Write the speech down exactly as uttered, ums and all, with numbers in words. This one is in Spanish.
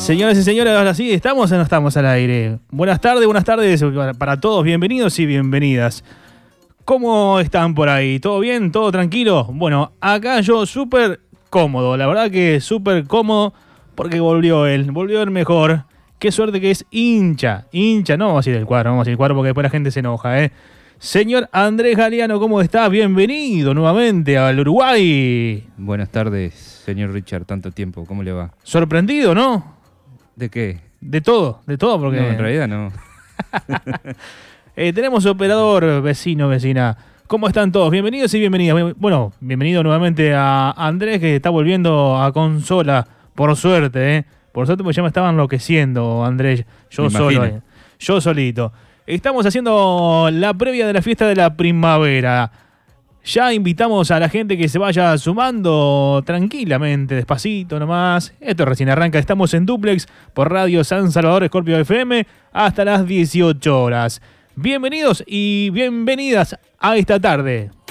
Señoras y señores, ahora sí, ¿estamos o no estamos al aire? Buenas tardes, buenas tardes para todos, bienvenidos y bienvenidas. ¿Cómo están por ahí? ¿Todo bien? ¿Todo tranquilo? Bueno, acá yo súper cómodo, la verdad que súper cómodo porque volvió él, volvió el mejor. Qué suerte que es hincha, hincha, no vamos a ir del cuadro, vamos a ir del cuadro porque después la gente se enoja, ¿eh? Señor Andrés Galeano, ¿cómo está? Bienvenido nuevamente al Uruguay. Buenas tardes, señor Richard, tanto tiempo, ¿cómo le va? Sorprendido, ¿no? ¿De qué? De todo, de todo, porque... No, en realidad no. eh, tenemos operador, vecino, vecina. ¿Cómo están todos? Bienvenidos y bienvenidas. Bueno, bienvenido nuevamente a Andrés, que está volviendo a consola, por suerte, ¿eh? Por suerte, porque ya me estaba enloqueciendo, Andrés. Yo solo, eh. yo solito. Estamos haciendo la previa de la fiesta de la primavera. Ya invitamos a la gente que se vaya sumando tranquilamente, despacito nomás. Esto recién arranca, estamos en Duplex por Radio San Salvador Scorpio F M hasta las dieciocho horas. Bienvenidos y bienvenidas a esta tarde.